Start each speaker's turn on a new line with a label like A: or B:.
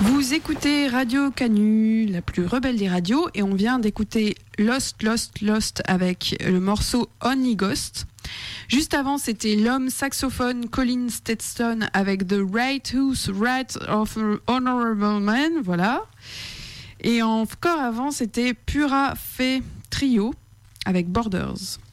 A: Vous écoutez Radio Canu, la plus rebelle des radios, et on vient d'écouter Lost, Lost, Lost avec le morceau Only Ghost. Juste avant, c'était l'homme saxophone Colin Stetson avec The Right Who's Right of Honorable Man, voilà. Et encore avant, c'était Pura Fé Trio avec Borders.